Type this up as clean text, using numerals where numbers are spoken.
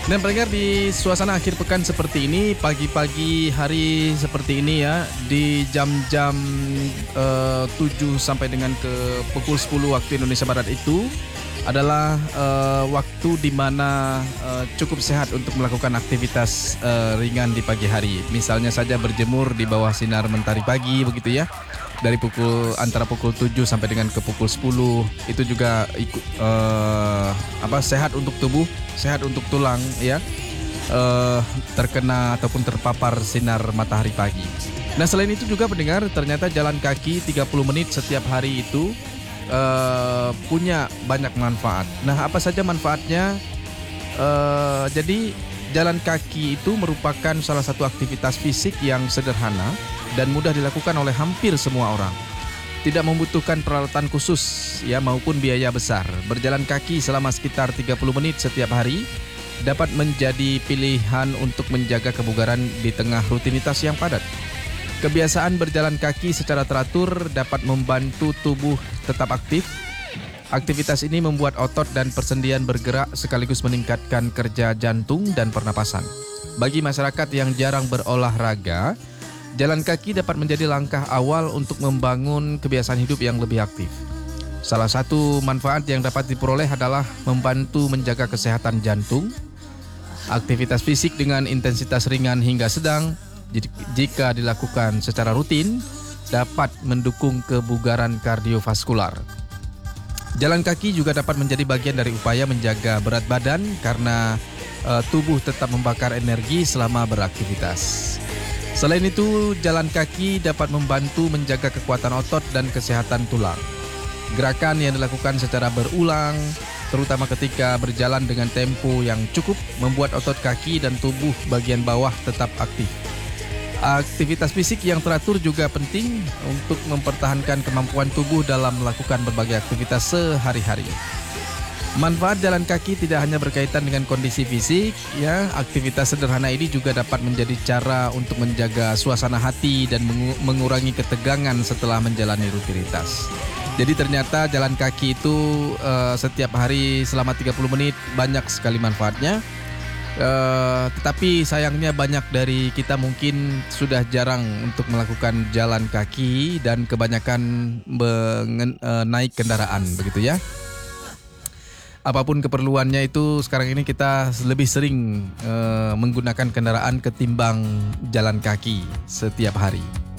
Dan pendengar, di suasana akhir pekan seperti ini, pagi-pagi hari seperti ini ya, di jam-jam 7 sampai dengan ke pukul 10 waktu Indonesia Barat itu adalah waktu di mana cukup sehat untuk melakukan aktivitas ringan di pagi hari. Misalnya saja berjemur di bawah sinar mentari pagi begitu ya. Dari antara pukul 7 sampai dengan ke pukul 10 itu juga sehat untuk tubuh, sehat untuk tulang ya. Terkena ataupun terpapar sinar matahari pagi. Nah, selain itu juga pendengar, ternyata jalan kaki 30 menit setiap hari itu punya banyak manfaat. Nah, apa saja manfaatnya? Jadi jalan kaki itu merupakan salah satu aktivitas fisik yang sederhana dan mudah dilakukan oleh hampir semua orang. Tidak membutuhkan peralatan khusus ya maupun biaya besar. Berjalan kaki selama sekitar 30 menit setiap hari dapat menjadi pilihan untuk menjaga kebugaran di tengah rutinitas yang padat. Kebiasaan berjalan kaki secara teratur dapat membantu tubuh tetap aktif. Aktivitas ini membuat otot dan persendian bergerak sekaligus meningkatkan kerja jantung dan pernapasan. Bagi masyarakat yang jarang berolahraga, jalan kaki dapat menjadi langkah awal untuk membangun kebiasaan hidup yang lebih aktif. Salah satu manfaat yang dapat diperoleh adalah membantu menjaga kesehatan jantung. Aktivitas fisik dengan intensitas ringan hingga sedang, jika dilakukan secara rutin, dapat mendukung kebugaran kardiovaskular. Jalan kaki juga dapat menjadi bagian dari upaya menjaga berat badan karena tubuh tetap membakar energi selama beraktivitas. Selain itu, jalan kaki dapat membantu menjaga kekuatan otot dan kesehatan tulang. Gerakan yang dilakukan secara berulang, terutama ketika berjalan dengan tempo yang cukup, membuat otot kaki dan tubuh bagian bawah tetap aktif. Aktivitas fisik yang teratur juga penting untuk mempertahankan kemampuan tubuh dalam melakukan berbagai aktivitas sehari-hari. Manfaat jalan kaki tidak hanya berkaitan dengan kondisi fisik, ya. Aktivitas sederhana ini juga dapat menjadi cara untuk menjaga suasana hati dan mengurangi ketegangan setelah menjalani rutinitas. Jadi ternyata jalan kaki itu setiap hari selama 30 menit banyak sekali manfaatnya. Tetapi sayangnya banyak dari kita mungkin sudah jarang untuk melakukan jalan kaki dan kebanyakan naik kendaraan begitu ya. Apapun keperluannya itu sekarang ini kita lebih sering menggunakan kendaraan ketimbang jalan kaki setiap hari.